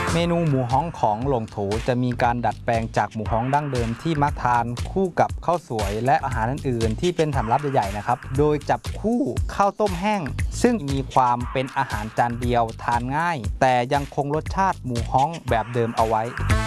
เมนูหมูฮ้องของหลงโถจะมีการดัดแปลงจากหมูฮ้องดั้งเดิมที่มักทานคู่กับข้าวสวยและอาหารอื่นๆที่เป็นสำรับใหญ่ๆนะครับโดยจับคู่ข้าวต้มแห้งซึ่งมีความเป็นอาหารจานเดียวทานง่ายแต่ยังคงรสชาติหมูฮ้องแบบเดิมเอาไว้